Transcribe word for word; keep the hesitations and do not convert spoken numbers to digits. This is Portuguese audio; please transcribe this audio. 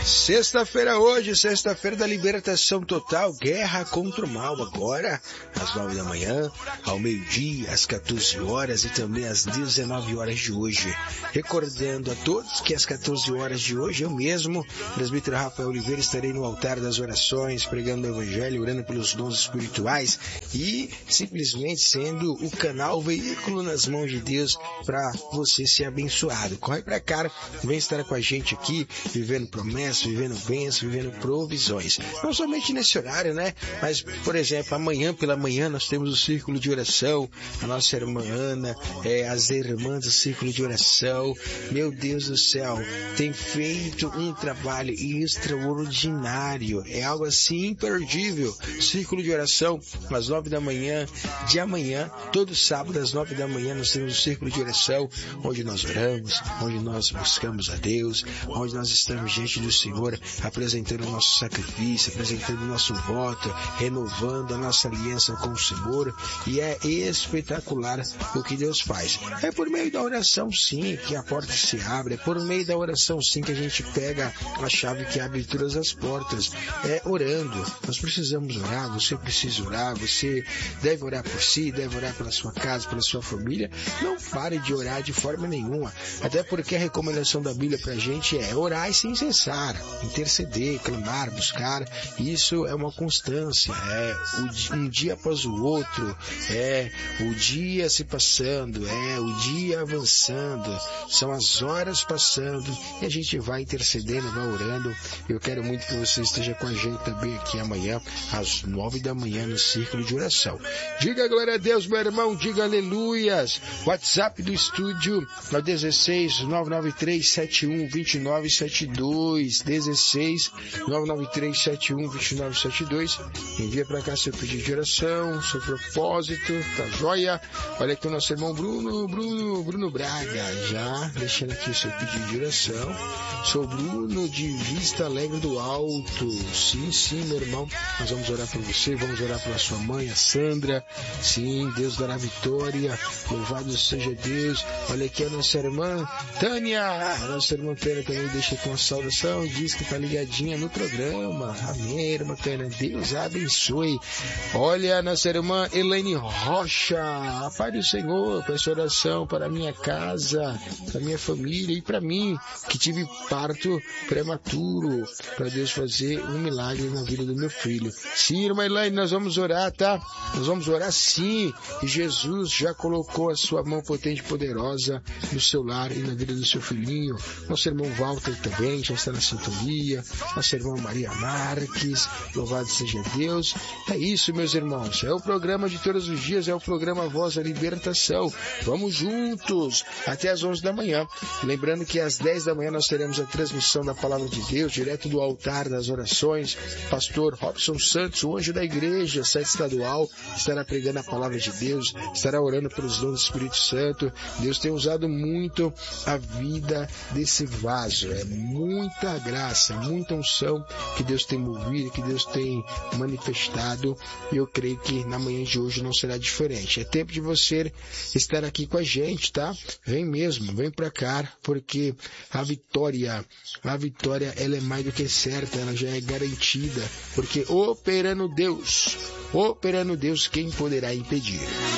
Sexta-feira hoje, sexta-feira da libertação total, guerra contra o mal, agora às nove da manhã, ao meio-dia, às quatorze horas e também às dezenove horas de hoje. Recordando a todos que às quatorze horas de hoje, eu mesmo, presbítero Rafael Oliveira, estarei no altar das orações, pregando o evangelho, orando pelos dons espirituais e simplesmente sendo o canal, o veículo nas mãos de Deus para você ser abençoado. Corre para cá, vem estar com a gente aqui, vivendo promessas, vivendo bênçãos, vivendo provisões. Não somente nesse horário, né? Mas, por exemplo, amanhã pela manhã nós temos o círculo de oração, a nossa irmã Ana, é, as irmãs do círculo de oração. Meu Deus do céu, tem feito um trabalho extraordinário. É algo assim imperdível. Círculo de oração às nove da manhã de amanhã, todo sábado às nove da manhã nós temos o círculo de oração, onde nós oramos, onde nós buscamos a Deus, onde nós estamos diante do Senhor, apresentando o nosso sacrifício, apresentando o nosso voto, renovando a nossa aliança com o Senhor, e é espetacular o que Deus faz. É por meio da oração, sim, que a porta se abre, é por meio da oração, sim, que a gente pega a chave que abre todas as portas. É orando. Nós precisamos orar, você precisa orar, você deve orar por si, deve orar pela sua casa, pela sua família. Não pare de orar de forma nenhuma, até porque a recomendação da Bíblia pra gente é orar e sem cessar, interceder, clamar, buscar. Isso é uma constância, é um dia após o outro, é o dia se passando, é o dia avançando, são as horas passando e a gente vai intercedendo, vai orando. Eu quero muito que você esteja com a gente também aqui amanhã às nove da manhã no círculo de oração. Diga glória a Deus, meu irmão, diga aleluias. WhatsApp do estúdio é o dezesseis, nove nove três, sete um, dois nove sete dois, dezesseis, nove nove três, sete um, dois nove sete dois. Envia para cá seu pedido de oração, seu propósito, tá joia? Olha aqui o nosso irmão Bruno, Bruno, Bruno Braga, já deixando aqui o seu pedido de oração. Sou Bruno de Vista Alegre do Alto. Sim, sim, meu irmão, nós vamos orar por você, vamos orar pela sua mãe, a Sandra. Sim, Deus dará vitória, louvado seja Deus. Olha aqui a nossa irmã Tânia, a nossa irmã Tânia também deixa aqui uma saudação, diz que está ligadinha no programa. Amém, irmã Tânia, Deus a abençoe. Olha a nossa irmã Elaine Rocha, a paz do Senhor, peço oração para a minha casa, para a minha família e para mim, que tive parto prematuro, para Deus fazer um milagre na vida do meu filho. Sim, irmã Elaine, nós vamos orar, tá? Nós vamos orar sim, e Jesus já colocou a sua mão potente e poderosa no seu lar e na vida do seu filhinho. Nosso irmão Walter também já está na sintonia, nossa irmã Maria Marques, louvado seja Deus. É isso, meus irmãos, é o programa de todos os dias, é o programa Voz da Libertação. Vamos juntos até às onze da manhã. Lembrando que às dez da manhã nós teremos a transmissão da Palavra de Deus, direto do altar das orações. Pastor Robson Santos, o anjo da igreja, sede estadual, estará pregando a Palavra de Deus, estará orando pelos dons do Espírito Santo. Deus tem usado muito a vida desse vaso, é muita graça, muita unção que Deus tem movido, que Deus tem manifestado, e eu creio que na manhã de hoje não será diferente. É tempo de você estar aqui com a gente, tá? Vem mesmo, vem pra cá, porque a vitória, a vitória, ela é mais do que certa, ela já é garantida, porque operando Deus, operando Deus, quem poderá impedir?